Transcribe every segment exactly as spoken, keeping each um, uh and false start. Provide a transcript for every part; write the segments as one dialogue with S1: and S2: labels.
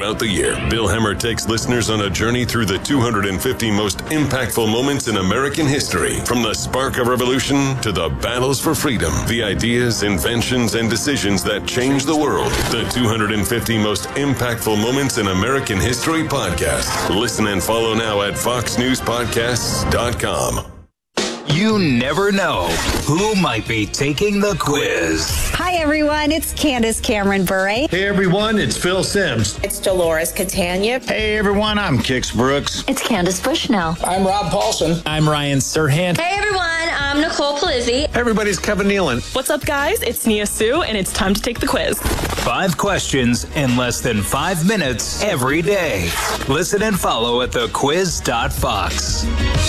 S1: throughout the year. Bill Hemmer takes listeners on a journey through the two hundred fifty most impactful moments in American history. From the spark of revolution to the battles for freedom, the ideas, inventions, and decisions that changed the world. The two hundred fifty most impactful moments in American history podcast. Listen and follow now at fox news podcasts dot com.
S2: You never know who might be taking the quiz.
S3: Hi, everyone. It's Candace Cameron Bure.
S4: Hey, everyone. It's Phil Sims.
S5: It's Dolores Catania.
S6: Hey, everyone. I'm Kix Brooks.
S7: It's Candace Bushnell.
S8: I'm Rob Paulson.
S9: I'm Ryan Serhant.
S10: Hey, everyone. I'm Nicole Palizzi.
S11: Hey, everybody's Kevin Nealon.
S12: What's up, guys? It's Nia Sue, and it's time to take the quiz.
S2: Five questions in less than five minutes every day. Listen and follow at the quiz dot fox.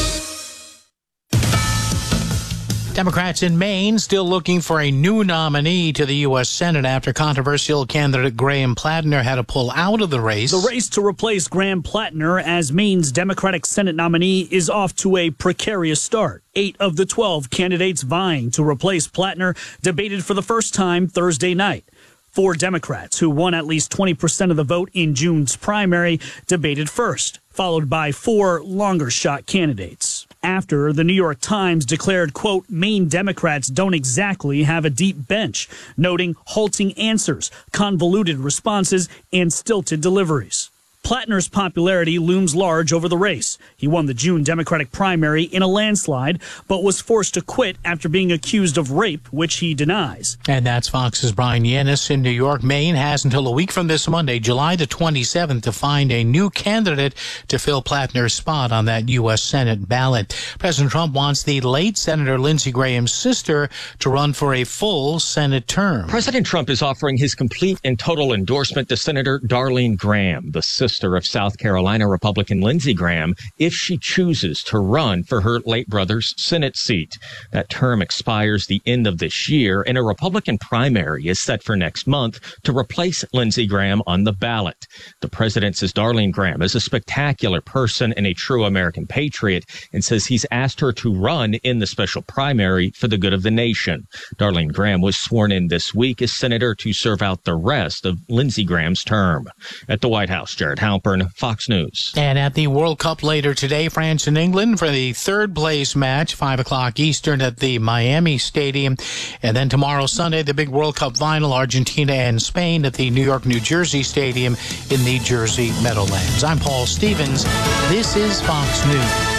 S13: Democrats in Maine still looking for a new nominee to the U S Senate after controversial candidate Graham Plattner had to pull out of the race.
S14: The race to replace Graham Plattner as Maine's Democratic Senate nominee is off to a precarious start. Eight of the twelve candidates vying to replace Plattner debated for the first time Thursday night. Four Democrats, who won at least twenty percent of the vote in June's primary, debated first, followed by four longer-shot candidates. After, the New York Times declared, quote, Maine Democrats don't exactly have a deep bench, noting halting answers, convoluted responses, and stilted deliveries. Plattner's popularity looms large over the race. He won the June Democratic primary in a landslide, but was forced to quit after being accused of rape, which he denies.
S13: And that's Fox's Brian Yanis in New York. Maine has until a week from this Monday, July the twenty-seventh, to find a new candidate to fill Plattner's spot on that U S Senate ballot. President Trump wants the late Senator Lindsey Graham's sister to run for a full Senate term.
S15: President Trump is offering his complete and total endorsement to Senator Darlene Graham, the sister of South Carolina Republican Lindsey Graham, if she chooses to run for her late brother's Senate seat. That term expires the end of this year, and a Republican primary is set for next month to replace Lindsey Graham on the ballot. The president says Darlene Graham is a spectacular person and a true American patriot, and says he's asked her to run in the special primary for the good of the nation. Darlene Graham was sworn in this week as senator to serve out the rest of Lindsey Graham's term. At the White House, Jared Halpern, Fox News.
S13: And at the World Cup later today, France and England for the third place match, five o'clock Eastern at the Miami Stadium. And then tomorrow, Sunday, the big World Cup final, Argentina and Spain at the New York, New Jersey Stadium in the Jersey Meadowlands. I'm Paul Stevens. This is Fox News.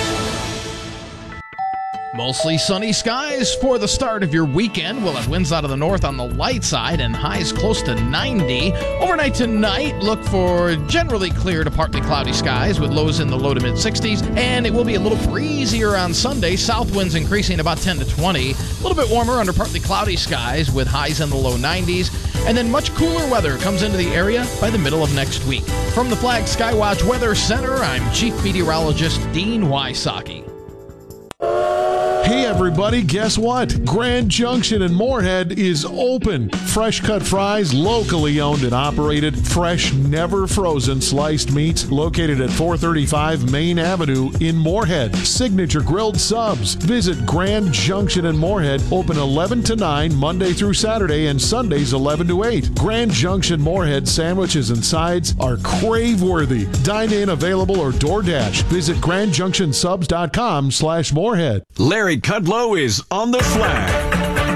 S16: Mostly sunny skies for the start of your weekend. We'll have winds out of the north on the light side and highs close to ninety. Overnight tonight, look for generally clear to partly cloudy skies with lows in the low to mid sixties. And it will be a little breezier on Sunday. South winds increasing about ten to twenty. A little bit warmer under partly cloudy skies with highs in the low nineties. And then much cooler weather comes into the area by the middle of next week. From the Flag Skywatch Weather Center, I'm Chief Meteorologist Dean Wysocki.
S17: Hey everybody, guess what? Grand Junction in Moorhead is open. Fresh cut fries, locally owned and operated. Fresh, never frozen sliced meats located at four thirty-five Main Avenue in Moorhead. Signature grilled subs. Visit Grand Junction in Moorhead. Open eleven to nine Monday through Saturday and Sundays eleven to eight. Grand Junction Moorhead sandwiches and sides are crave-worthy. Dine in, available, or DoorDash. Visit grand junction subs dot com slash Moorhead.
S18: Larry Kudlow is on the flag.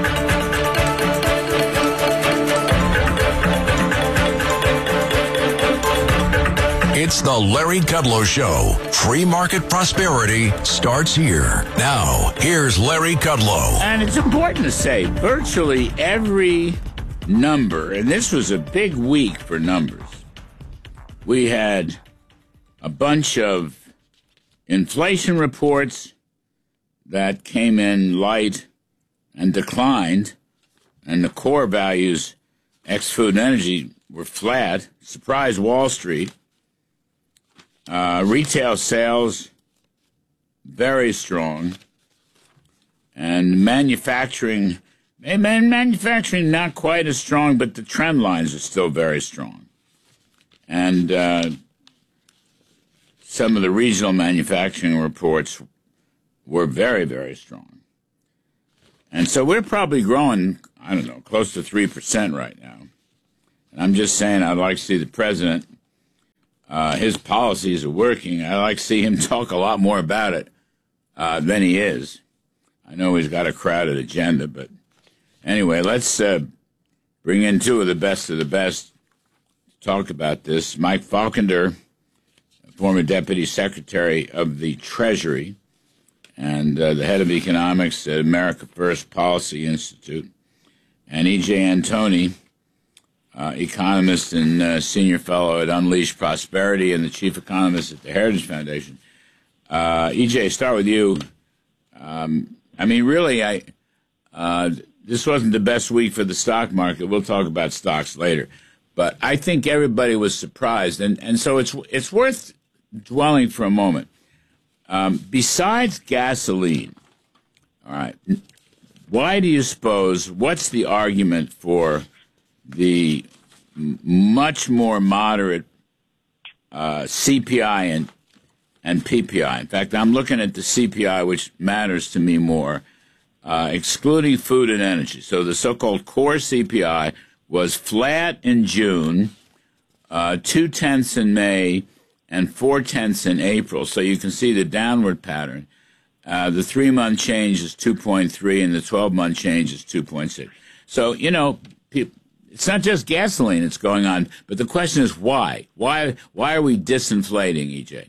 S18: It's the Larry Kudlow Show. Free market prosperity starts here. Now, here's Larry Kudlow.
S19: And it's important to say, virtually every number, and this was a big week for numbers. We had a bunch of inflation reports that came in light and declined, and the core values, ex-food and energy, were flat. Surprised Wall Street. Uh, retail sales, very strong. And manufacturing, manufacturing not quite as strong, but the trend lines are still very strong. And uh, some of the regional manufacturing reports were very, very strong. And so we're probably growing, I don't know, close to three percent right now. And I'm just saying I'd like to see the president uh, his policies are working. I like to see him talk a lot more about it uh, than he is. I know he's got a crowded agenda, but anyway, let's uh, bring in two of the best of the best to talk about this. Mike Falkender, former Deputy Secretary of the Treasury and uh, the head of economics at America First Policy Institute, and E J Antoni, uh, economist and uh, senior fellow at Unleash Prosperity and the chief economist at the Heritage Foundation. Uh, E J, start with you. Um, I mean, really, I uh, this wasn't the best week for the stock market. We'll talk about stocks later. But I think everybody was surprised, and, and so it's it's worth dwelling for a moment. Um, besides gasoline, all right, why do you suppose, what's the argument for the m- much more moderate uh, C P I and and P P I? In fact, I'm looking at the C P I, which matters to me more, uh, excluding food and energy. So the so-called core C P I was flat in June, uh, two-tenths in May, and four-tenths in April. So you can see the downward pattern. Uh, the three-month change is two point three, and the twelve-month change is two point six. So, you know, it's not just gasoline that's going on, but the question is why? Why, why are we disinflating, E J?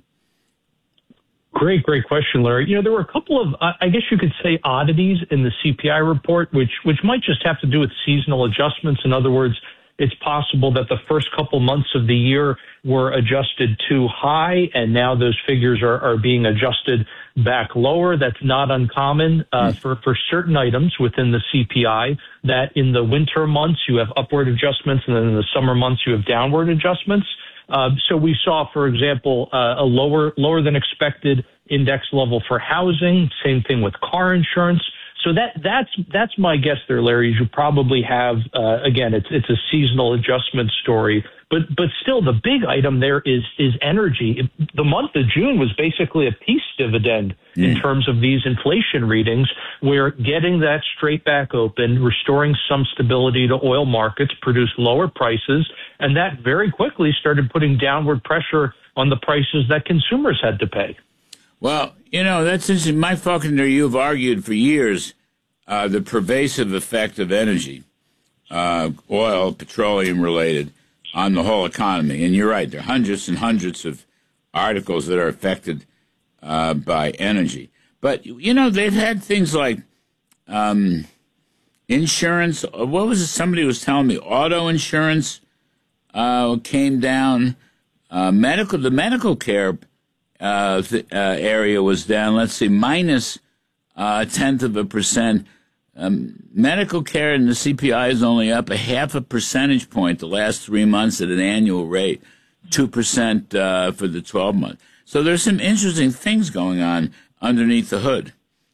S5: Great, great question, Larry. You know, there were a couple of, I guess you could say, oddities in the C P I report, which which might just have to do with seasonal adjustments. In other words, it's possible that the first couple months of the year were adjusted too high, and now those figures are, are being adjusted back lower. That's not uncommon uh, mm. for, for certain items within the C P I, that in the winter months you have upward adjustments, and then in the summer months you have downward adjustments. Uh, so we saw, for example, uh, a lower lower than expected index level for housing. Same thing with car insurance. So that that's that's my guess there, Larry. You probably have uh, again, it's it's a seasonal adjustment story, but but still the big item there is is energy. The month of June was basically a peace dividend mm. in terms of these inflation readings, where getting that straight back open, restoring some stability to oil markets, produced lower prices, and that very quickly started putting downward pressure on the prices that consumers had to pay.
S19: Well, you know, that's interesting. Mike Falkender, you've argued for years uh, the pervasive effect of energy, uh, oil, petroleum related, on the whole economy. And you're right, there are hundreds and hundreds of articles that are affected uh, by energy. But, you know, they've had things like um, insurance. What was it? Somebody was telling me auto insurance uh, came down. Uh, medical, the medical care Uh, th- uh, area was down, let's see, minus uh, a tenth of a percent. Um, medical care in the C P I is only up a half a percentage point the last three months at an annual rate, two percent uh, for the twelve month. So there's some interesting things going on underneath the hood.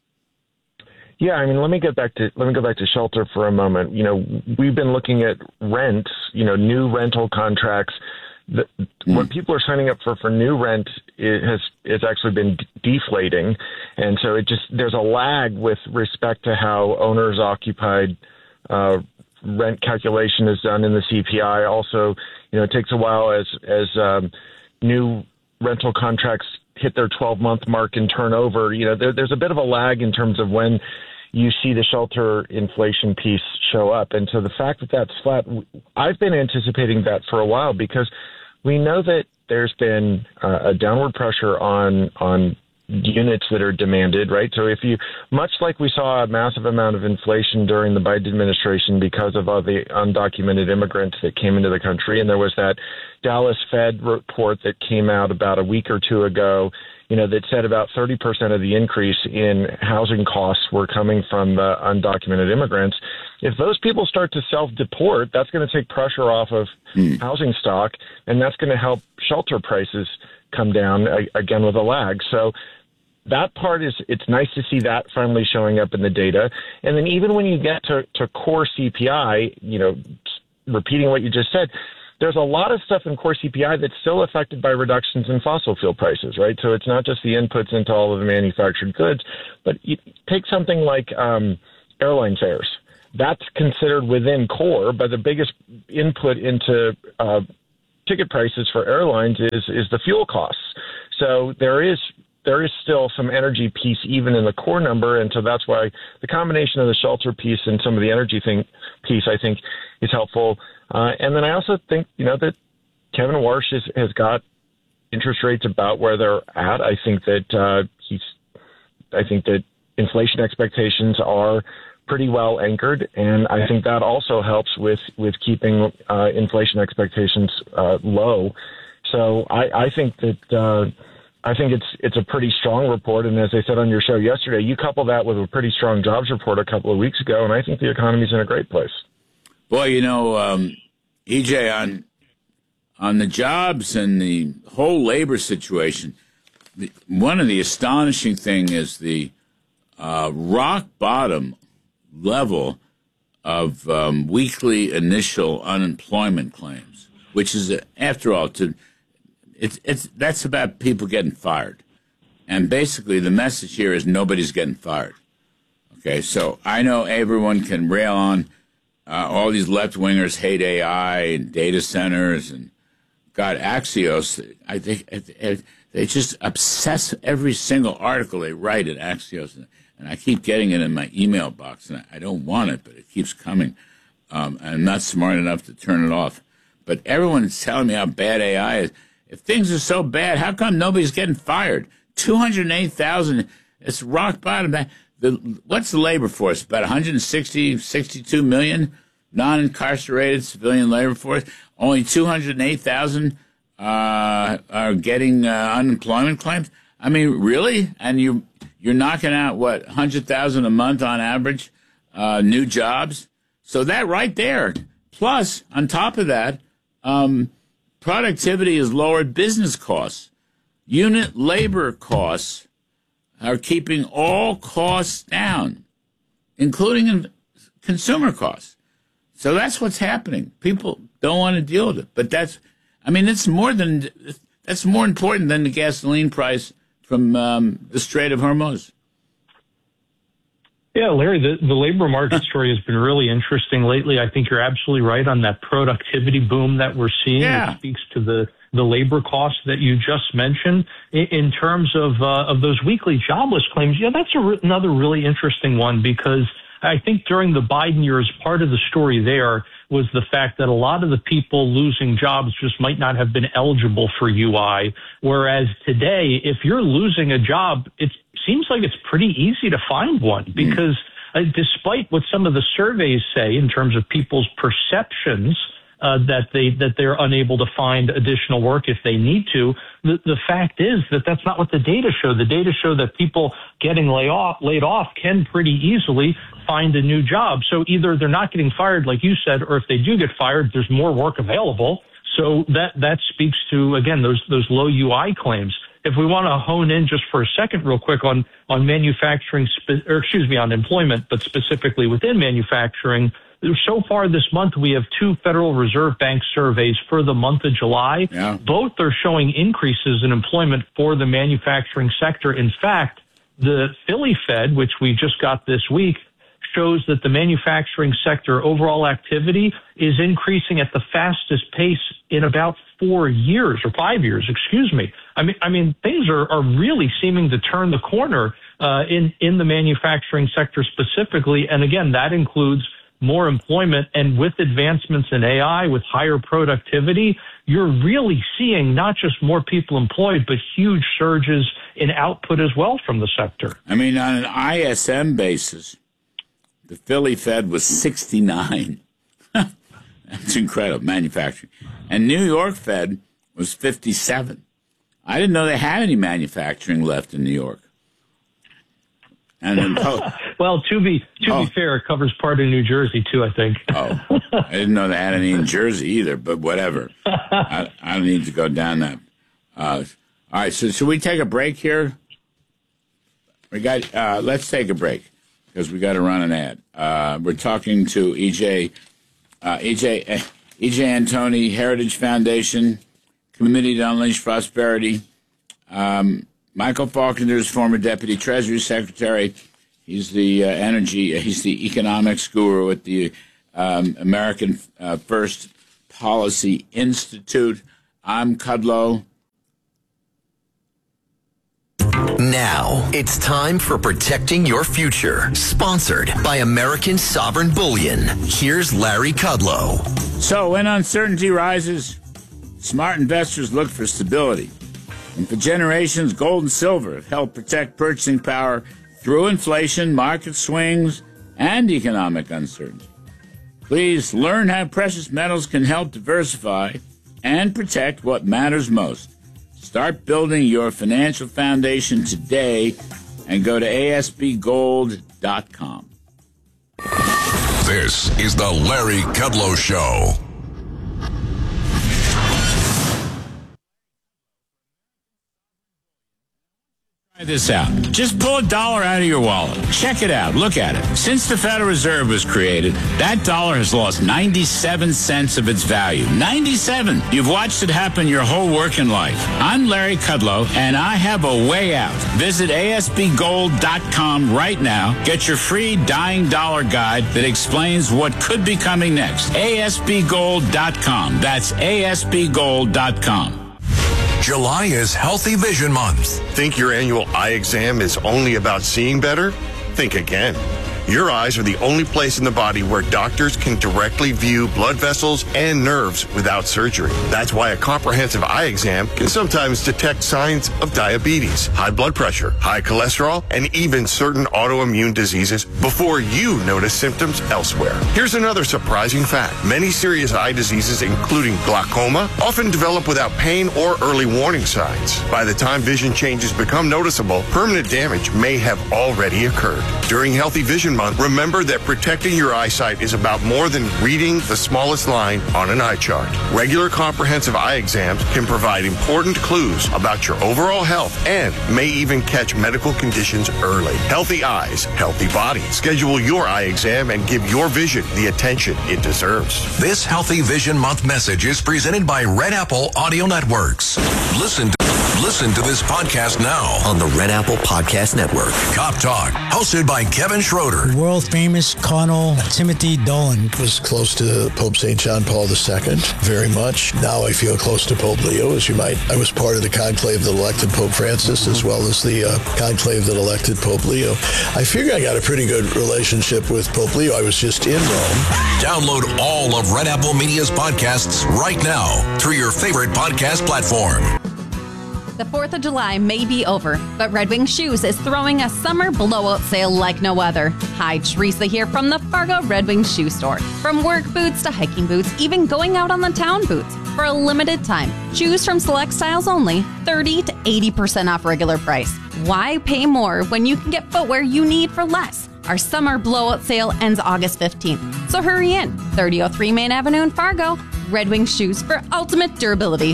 S7: Yeah, I mean, let me get back to let me go back to shelter for a moment. You know, we've been looking at rents, you know, new rental contracts. The, mm. What people are signing up for for new rent it has it's actually been d- deflating, and so it just there's a lag with respect to how owners occupied uh, rent calculation is done in the C P I. Also, you know, it takes a while as as um, new rental contracts hit their twelve month mark and turn over. You know, there, there's a bit of a lag in terms of when you see the shelter inflation piece show up, and so the fact that that's flat, I've been anticipating that for a while because we know that there's been uh, a downward pressure on on units that are demanded, right? So if you, much like we saw a massive amount of inflation during the Biden administration because of all the undocumented immigrants that came into the country, and there was that Dallas Fed report that came out about a week or two ago, you know, that said about thirty percent of the increase in housing costs were coming from the undocumented immigrants. If those people start to self-deport, that's going to take pressure off of mm. housing stock, and that's going to help shelter prices come down, again, with a lag. So that part is, it's nice to see that finally showing up in the data. And then even when you get to, to core C P I, you know, repeating what you just said, there's a lot of stuff in core C P I that's still affected by reductions in fossil fuel prices, right? So it's not just the inputs into all of the manufactured goods, but you take something like um, airline fares. That's considered within core, but the biggest input into uh, ticket prices for airlines is is the fuel costs. So there is there is still some energy piece even in the core number, and so that's why the combination of the shelter piece and some of the energy thing piece I think is helpful. Uh, and then I also think you know that Kevin Warsh is, has got interest rates about where they're at. I think that uh, he's I think that inflation expectations are pretty well anchored, and I think that also helps with with keeping uh, inflation expectations uh, low. So I, I think that uh, I think it's it's a pretty strong report, and as I said on your show yesterday, you couple that with a pretty strong jobs report a couple of weeks ago, and I think the economy's in a great place.
S19: Boy, you know, um, E J, on on the jobs and the whole labor situation, the, one of the astonishing thing is the uh, rock bottom level of um, weekly initial unemployment claims, which is, uh, after all, to it's it's that's about people getting fired, and basically the message here is nobody's getting fired. Okay, so I know everyone can rail on uh, all these left wingers hate A I and data centers and God Axios. I think it, it, they just obsess every single article they write at Axios. And I keep getting it in my email box, and I don't want it, but it keeps coming. Um, and I'm not smart enough to turn it off. But everyone's telling me how bad A I is. If things are so bad, how come nobody's getting fired? two hundred eight thousand, it's rock bottom. The, what's the labor force? About one hundred sixty, sixty-two million non-incarcerated civilian labor force. Only two hundred eight thousand uh, are getting uh, unemployment claims. I mean, really? And you... You're knocking out, what, one hundred thousand a month on average, uh, new jobs? So that right there. Plus, on top of that, um, productivity has lowered business costs. Unit labor costs are keeping all costs down, including in consumer costs. So that's what's happening. People don't want to deal with it. But that's, I mean, it's more than, that's more important than the gasoline price from um, the Strait of Hormuz.
S5: Yeah, Larry, the, the labor market story has been really interesting lately. I think you're absolutely right on that productivity boom that we're seeing.
S19: Yeah.
S5: It speaks to the, the labor costs that you just mentioned. In, in terms of uh, of those weekly jobless claims, yeah, that's a re- another really interesting one, because I think during the Biden years, part of the story there was the fact that a lot of the people losing jobs just might not have been eligible for U I. Whereas today, if you're losing a job, it seems like it's pretty easy to find one, because uh, despite what some of the surveys say in terms of people's perceptions uh, that they that they're unable to find additional work if they need to, the, the fact is that that's not what the data show. The data show that people getting lay off, laid off can pretty easily find a new job. So either they're not getting fired, like you said, or if they do get fired, there's more work available. So that that speaks to, again, those those low U I claims. If we want to hone in just for a second real quick on, on manufacturing, spe- or excuse me, on employment, but specifically within manufacturing, so far this month we have two Federal Reserve Bank surveys for the month of July.
S19: Yeah.
S5: Both are showing increases in employment for the manufacturing sector. In fact, the Philly Fed, which we just got this week, shows that the manufacturing sector overall activity is increasing at the fastest pace in about four years or five years, excuse me. I mean, I mean, things are, are really seeming to turn the corner uh, in, in the manufacturing sector specifically. And again, that includes more employment, and with advancements in A I, with higher productivity, you're really seeing not just more people employed, but huge surges in output as well from the sector.
S19: I mean, on an I S M basis, the Philly Fed was sixty-nine. That's incredible, manufacturing. And New York Fed was fifty-seven. I didn't know they had any manufacturing left in New York. And then, oh,
S5: well, to be to
S19: oh.
S5: be fair, it covers part of New Jersey too, I think.
S19: Oh, I didn't know they had any in Jersey either. But whatever, I, I don't need to go down that. Uh, all right, so should we take a break here? We got. Uh, let's take a break because we got to run an ad. Uh, we're talking to E J, uh, E J, uh, E J Antoni, Heritage Foundation, Committee to Unleash Prosperity. Um, Michael Faulkner is former Deputy Treasury Secretary. He's the uh, energy, uh, he's the economics guru at the um, American uh, First Policy Institute. I'm Kudlow.
S8: Now, it's time for Protecting Your Future, sponsored by American Sovereign Bullion. Here's Larry Kudlow.
S19: So, when uncertainty rises, smart investors look for stability. And for generations, gold and silver have helped protect purchasing power through inflation, market swings, and economic uncertainty. Please learn how precious metals can help diversify and protect what matters most. Start building your financial foundation today and go to A S B gold dot com.
S18: This is the Larry Kudlow Show.
S19: Try this out. Just pull a dollar out of your wallet. Check it out. Look at it. Since the Federal Reserve was created, that dollar has lost ninety-seven cents of its value. ninety-seven. You've watched it happen your whole working life. I'm Larry Kudlow, and I have a way out. Visit A S B gold dot com right now. Get your free Dying Dollar Guide that explains what could be coming next. A S B gold dot com. That's A S B gold dot com.
S18: July is Healthy Vision Month.
S9: Think your annual eye exam is only about seeing better? Think again. Your eyes are the only place in the body where doctors can directly view blood vessels and nerves without surgery. That's why a comprehensive eye exam can sometimes detect signs of diabetes, high blood pressure, high cholesterol, and even certain autoimmune diseases before you notice symptoms elsewhere. Here's another surprising fact. Many serious eye diseases, including glaucoma, often develop without pain or early warning signs. By the time vision changes become noticeable, permanent damage may have already occurred. During Healthy Vision Month, remember that protecting your eyesight is about more than reading the smallest line on an eye chart. Regular comprehensive eye exams can provide important clues about your overall health and may even catch medical conditions early. Healthy eyes, healthy body. Schedule your eye exam and give your vision the attention it deserves.
S18: This Healthy Vision Month message is presented by Red Apple Audio Networks. Listen to Listen to this podcast now
S8: on the Red Apple Podcast Network.
S18: Cop Talk, hosted by Kevin Schroeder.
S11: World famous Cardinal Timothy Dolan
S20: was close to Pope Saint John Paul the Second, very much. Now I feel close to Pope Leo, as you might. I was part of the conclave that elected Pope Francis, as well as the uh, conclave that elected Pope Leo. I figure I got a pretty good relationship with Pope Leo. I was just in Rome.
S18: Download all of Red Apple Media's podcasts right now through your favorite podcast platform.
S21: The fourth of July may be over, but Red Wing Shoes is throwing a summer blowout sale like no other. Hi, Teresa here from the Fargo Red Wing Shoe Store. From work boots to hiking boots, even going out on the town boots. For a limited time, choose from select styles only, thirty to eighty percent off regular price. Why pay more when you can get footwear you need for less? Our summer blowout sale ends August fifteenth, so hurry in. thirty oh three Main Avenue in Fargo. Red Wing Shoes for ultimate durability.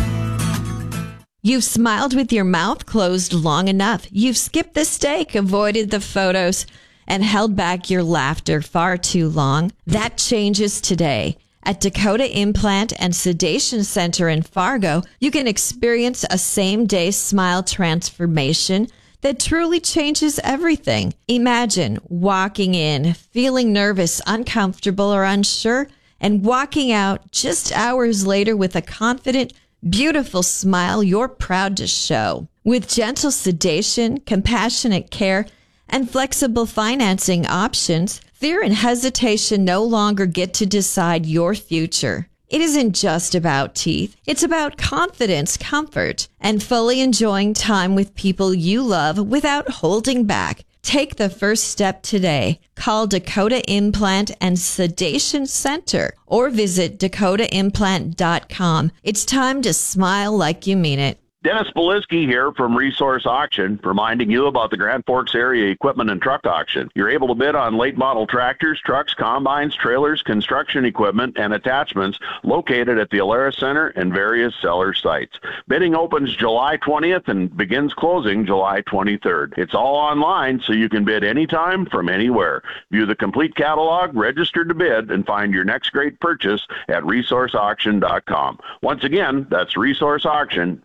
S22: You've smiled with your mouth closed long enough. You've skipped the steak, avoided the photos, and held back your laughter far too long. That changes today. At Dakota Implant and Sedation Center in Fargo, you can experience a same-day smile transformation that truly changes everything. Imagine walking in, feeling nervous, uncomfortable, or unsure, and walking out just hours later with a confident, beautiful smile you're proud to show. With gentle sedation, compassionate care, and flexible financing options, fear and hesitation no longer get to decide your future. It isn't just about teeth. It's about confidence, comfort, and fully enjoying time with people you love without holding back. Take the first step today. Call Dakota Implant and Sedation Center or visit dakota implant dot com. It's time to smile like you mean it.
S23: Dennis Belisky here from Resource Auction, reminding you about the Grand Forks Area Equipment and Truck Auction. You're able to bid on late model tractors, trucks, combines, trailers, construction equipment, and attachments located at the Alara Center and various seller sites. Bidding opens July twentieth and begins closing July twenty-third. It's all online, so you can bid anytime from anywhere. View the complete catalog, register to bid, and find your next great purchase at resource auction dot com. Once again, that's resource auction dot com.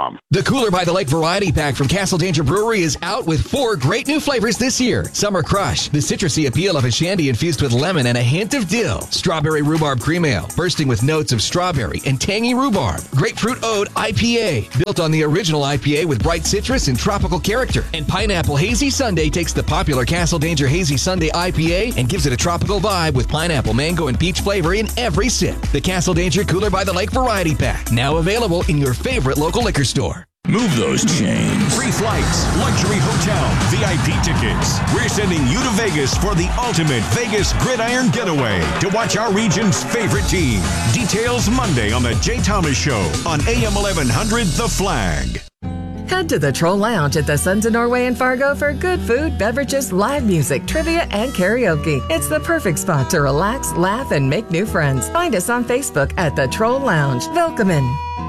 S23: com.
S1: The Cooler by the Lake Variety Pack from Castle Danger Brewery is out with four great new flavors this year. Summer Crush, the citrusy appeal of a shandy infused with lemon and a hint of dill. Strawberry Rhubarb Cream Ale, bursting with notes of strawberry and tangy rhubarb. Grapefruit Ode I P A, built on the original I P A with bright citrus and tropical character. And Pineapple Hazy Sundae takes the popular Castle Danger Hazy Sundae I P A and gives it a tropical vibe with pineapple, mango, and peach flavor in every sip. The Castle Danger Cooler by the Lake Variety Pack, now available in your favorite local liquor store.
S18: Move those chains.
S3: Free flights, luxury hotel, V I P tickets. We're sending you to Vegas for the ultimate Vegas Gridiron Getaway to watch our region's favorite team. Details Monday on The Jay Thomas Show on A M eleven hundred The Flag.
S4: Head to the Troll Lounge at the Sons of Norway in Fargo for good food, beverages, live music, trivia, and karaoke. It's the perfect spot to relax, laugh, and make new friends. Find us on Facebook at the Troll Lounge. Welcome in.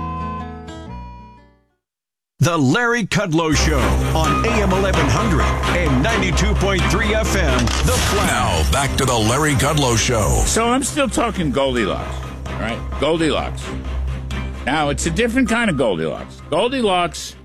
S3: The Larry Kudlow Show on A M eleven hundred and ninety-two point three F M, The Flag.
S18: Now, back to the Larry Kudlow Show.
S19: So I'm still talking Goldilocks, all right? Goldilocks. Now, it's a different kind of Goldilocks. Goldilocks,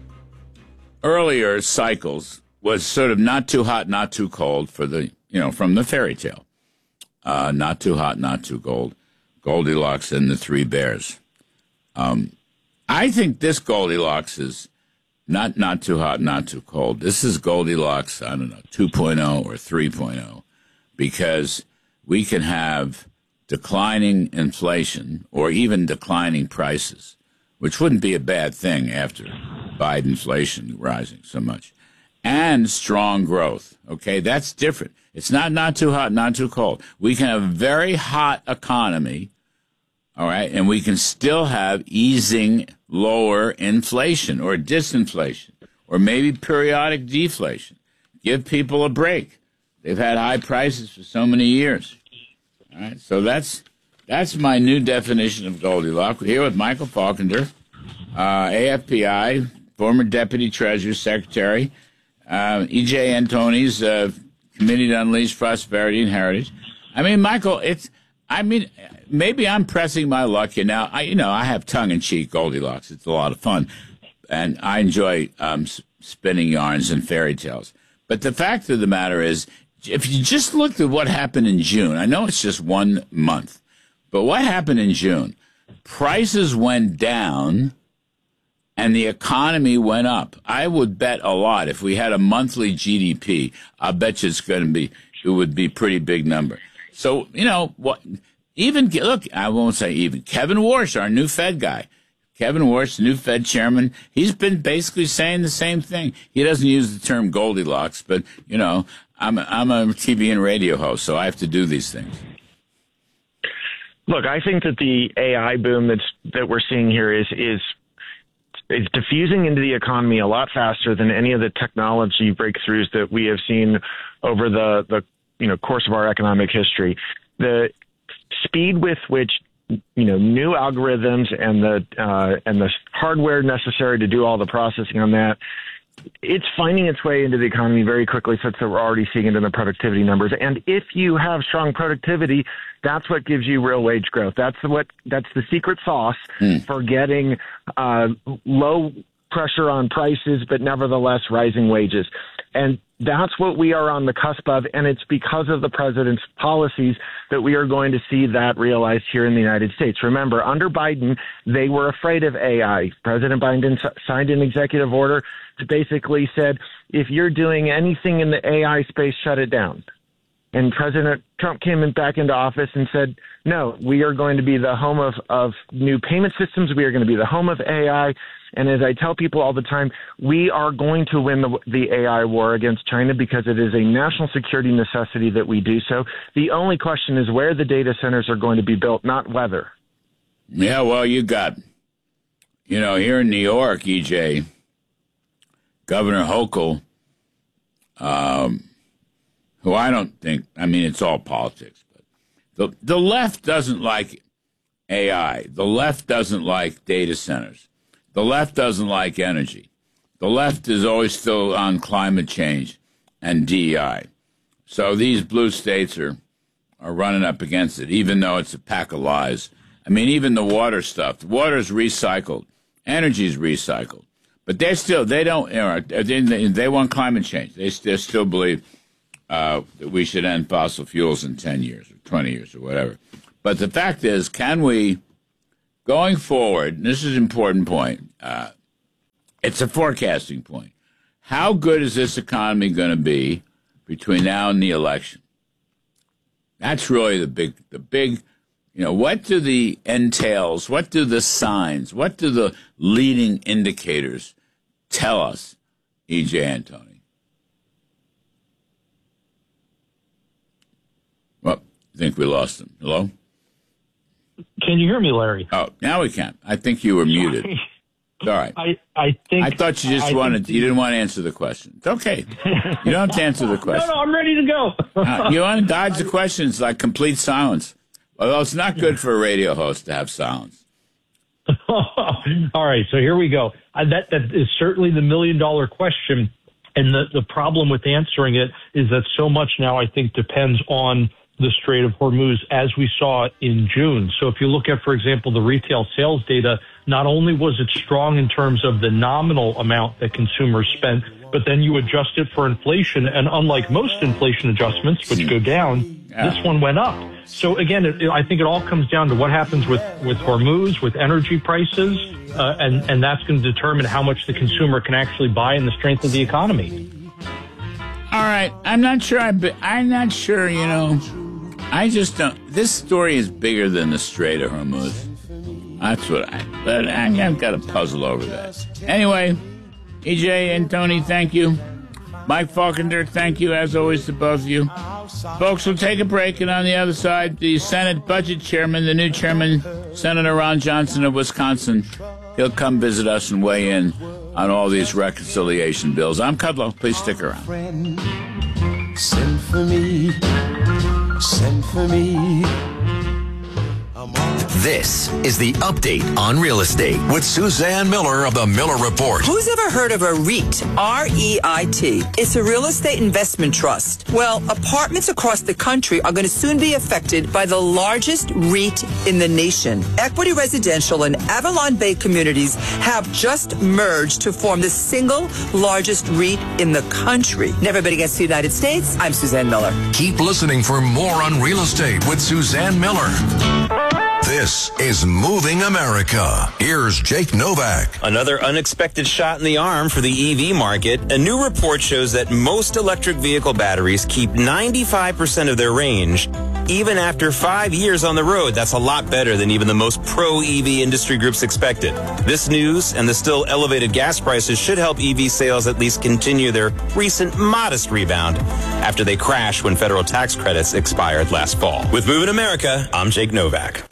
S19: earlier cycles, was sort of not too hot, not too cold for the, you know, from the fairy tale. Uh, not too hot, not too cold. Goldilocks and the Three Bears. Um, I think this Goldilocks is not not too hot, not too cold. This is Goldilocks, I don't know, two point oh or three point oh, because we can have declining inflation or even declining prices, which wouldn't be a bad thing after Biden inflation rising so much, and strong growth. Okay, that's different. It's not not too hot, not too cold. We can have a very hot economy, all right, and we can still have easing lower inflation or disinflation or maybe periodic deflation. Give people a break. They've had high prices for so many years. All right, so that's that's my new definition of Goldilocks. We're here with Michael Faulkner, uh, A F P I, former Deputy Treasury Secretary, uh, E J Antoni's uh, Committee to Unleash Prosperity and Heritage. I mean, Michael, it's, I mean, maybe I'm pressing my luck here now. I, you know, I have tongue-in-cheek Goldilocks. It's a lot of fun, and I enjoy um, spinning yarns and fairy tales. But the fact of the matter is, if you just looked at what happened in June, I know it's just one month, but what happened in June? Prices went down, and the economy went up. I would bet a lot if we had a monthly G D P. I bet you it's going to be, it would be a pretty big number. So, you know, what? Even, look, I won't say even, Kevin Warsh, our new Fed guy, Kevin Warsh, the new Fed chairman, he's been basically saying the same thing. He doesn't use the term Goldilocks, but, you know, I'm a, I'm a T V and radio host, so I have to do these things.
S7: Look, I think that the A I boom that's that we're seeing here is is is diffusing into the economy a lot faster than any of the technology breakthroughs that we have seen over the, the you know course of our economic history. The speed with which you know new algorithms and the uh, and the hardware necessary to do all the processing on that, it's finding its way into the economy very quickly, such that we're already seeing it in the productivity numbers. And if you have strong productivity, that's what gives you real wage growth. That's what that's the secret sauce mm. for getting uh, low pressure on prices, but nevertheless rising wages. And that's what we are on the cusp of, and it's because of the president's policies that we are going to see that realized here in the United States. Remember, under Biden, they were afraid of A I. President Biden signed an executive order to basically said, if you're doing anything in the A I space, shut it down. And President Trump came in back into office and said, no, we are going to be the home of, of new payment systems. We are going to be the home of A I. And as I tell people all the time, we are going to win the, the A I war against China because it is a national security necessity that we do so. The only question is where the data centers are going to be built, not whether.
S19: Yeah, well, you got, you know, here in New York, E J, Governor Hochul, um, who I don't think, I mean, it's all politics, but the, the left doesn't like A I. The left doesn't like data centers. The left doesn't like energy. The left is always still on climate change and D E I. So these blue states are, are running up against it, even though it's a pack of lies. I mean, even the water stuff. The water is recycled. Energy is recycled. But they still, they don't, you know, they, they want climate change. They still, still believe uh, that we should end fossil fuels in ten years or twenty years or whatever. But the fact is, can we, going forward, and this is an important point, uh, it's a forecasting point. How good is this economy going to be between now and the election? That's really the big, the big, you know, what do the entails, what do the signs, what do the leading indicators tell us, E J Antoni? Well, I think we lost him. Hello?
S5: Can you hear me, Larry?
S19: Oh, now we can. I think you were muted. It's all right.
S5: I, I think.
S19: I thought you just
S5: I
S19: wanted.
S5: think,
S19: you didn't want to answer the question. It's okay. You don't have to answer the question.
S5: No, no, I'm ready to go.
S19: uh, you want to dodge the questions like complete silence. Although it's not good for a radio host to have silence.
S5: All right, so here we go. Uh, that that is certainly the million dollar question, and the the problem with answering it is that so much now I think depends on the Strait of Hormuz, as we saw in June. So if you look at, for example, the retail sales data, not only was it strong in terms of the nominal amount that consumers spent, but then you adjust it for inflation. And unlike most inflation adjustments, which go down, yeah. this one went up. So again, it, I think it all comes down to what happens with, with Hormuz, with energy prices, uh, and, and that's going to determine how much the consumer can actually buy and the strength of the economy.
S19: All right. I'm not sure. I'm, I'm not sure, you know. I just don't. This story is bigger than the Strait of Hormuz. That's what I. But I, I've got a puzzle over that. Anyway, E J and Tony, thank you. Mike Falkender, thank you as always to both of you. Folks, we'll take a break, and on the other side, the Senate Budget Chairman, the new Chairman, Senator Ron Johnson of Wisconsin, he'll come visit us and weigh in on all these reconciliation bills. I'm Kudlow. Please stick around.
S6: Send for me. Send for me.
S8: This is the Update on Real Estate with Suzanne Miller of the Miller Report.
S10: Who's ever heard of a REIT? R E I T. It's a real estate investment trust. Well, apartments across the country are going to soon be affected by the largest REIT in the nation. Equity Residential and Avalon Bay Communities have just merged to form the single largest REIT in the country. Never bet against the United States. I'm Suzanne Miller.
S18: Keep listening for more on real estate with Suzanne Miller. This is Moving America. Here's Jake Novak.
S12: Another unexpected shot in the arm for the E V market. A new report shows that most electric vehicle batteries keep ninety-five percent of their range, even after five years on the road. That's a lot better than even the most pro-E V industry groups expected. This news and the still elevated gas prices should help E V sales at least continue their recent modest rebound after they crashed when federal tax credits expired last fall. With Moving America, I'm Jake Novak.